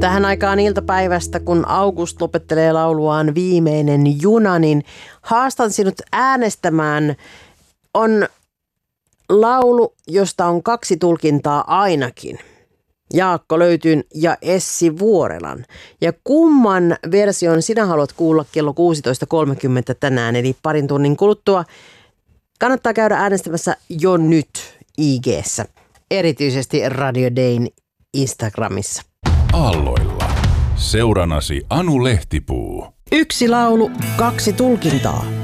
Tähän aikaan iltapäivästä, kun August lopettelee lauluaan Viimeinen juna, niin haastan sinut äänestämään. On laulu, josta on 2 tulkintaa ainakin. Jaakko Löytyn ja Essi Vuorelan. Ja kumman version sinä haluat kuulla kello 16.30 tänään, eli parin tunnin kuluttua. Kannattaa käydä äänestämässä jo nyt IG:ssä, erityisesti Radio Dayn Instagramissa. Aalloilla. Seuranasi Anu Lehtipuu. 1 laulu, 2 tulkintaa.